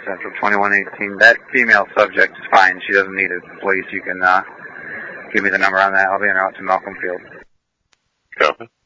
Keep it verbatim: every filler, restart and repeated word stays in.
Central twenty-one eighteen. That female subject is fine. She doesn't need a police. You can uh, give me the number on that. I'll be en route to Malcolm Field. Copy.